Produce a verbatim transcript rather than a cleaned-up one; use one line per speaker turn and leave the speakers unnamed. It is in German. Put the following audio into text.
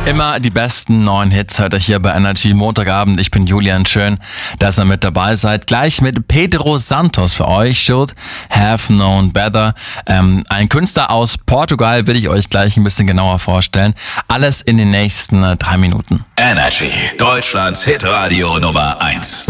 Immer die besten neuen Hits hört ihr hier bei Energy Montagabend. Ich bin Julian, schön, dass ihr mit dabei seid. Gleich mit Pedro Santos für euch, Should Have Known Better. Ähm, ein Künstler aus Portugal will ich euch gleich ein bisschen genauer vorstellen. Alles in den nächsten äh, drei Minuten.
Energy, Deutschlands Hitradio Nummer eins.